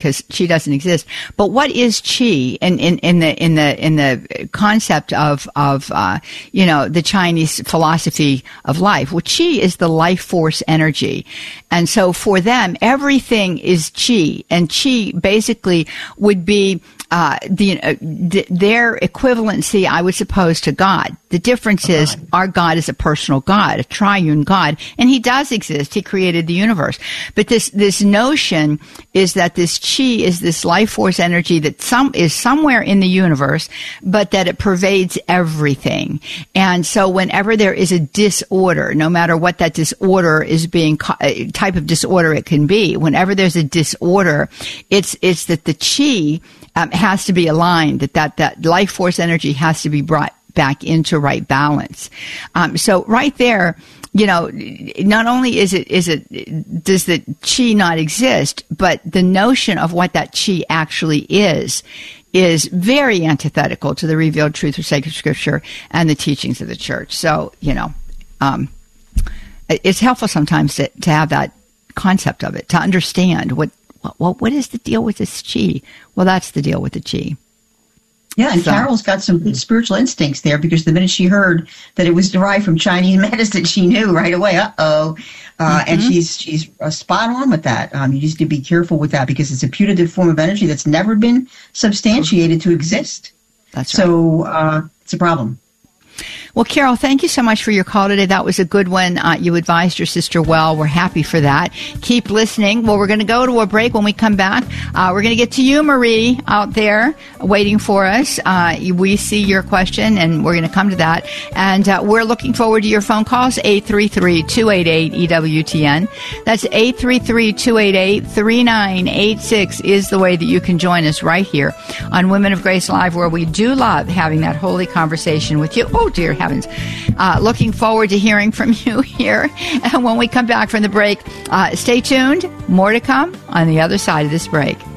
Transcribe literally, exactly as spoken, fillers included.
because chi doesn't exist. But what is chi in, in, in the in the in the concept of of uh, you know the Chinese philosophy of life? Well, chi is the life force energy, and so for them, everything is chi, and chi basically would be uh, the, uh, th- their equivalency, I would suppose, to God. The difference is God. Our God is a personal God, a triune God, and He does exist. He created the universe. But this this notion is that this chi is this life force energy that some is somewhere in the universe, but that it pervades everything. And so whenever there is a disorder, no matter what that disorder is being, type of disorder it can be, whenever there's a disorder, it's it's that the chi um, has to be aligned, that, that that life force energy has to be brought back into right balance. Um, so right there, you know, not only is it, is it, does the chi not exist, but the notion of what that chi actually is, is very antithetical to the revealed truth of sacred scripture and the teachings of the church. So, you know, um, it's helpful sometimes to, to have that concept of it, to understand what, what, what is the deal with this chi? Well, that's the deal with the chi. Yeah, and so. Carol's got some good spiritual instincts there, because the minute she heard that it was derived from Chinese medicine, she knew right away, uh-oh. Uh, mm-hmm. And she's she's uh, spot on with that. Um, you just need to be careful with that, because it's a putative form of energy that's never been substantiated to exist. That's right. So uh, it's a problem. Well, Carol, thank you so much for your call today. That was a good one. Uh, you advised your sister well. We're happy for that. Keep listening. Well, we're going to go to a break. When we come back, uh, we're going to get to you, Marie, out there waiting for us. Uh, we see your question, and we're going to come to that. And uh, we're looking forward to your phone calls, eight three three, two eight eight, E W T N. That's eight three three, two eight eight, three nine eight six is the way that you can join us right here on Women of Grace Live, where we do love having that holy conversation with you. Oh, dear heavens. Uh, looking forward to hearing from you here. And when we come back from the break, uh, stay tuned. More to come on the other side of this break.